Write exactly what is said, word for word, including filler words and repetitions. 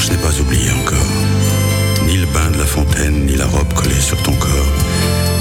je n'ai pas oublié encore. Ni le bain de la fontaine, ni la robe collée sur ton corps.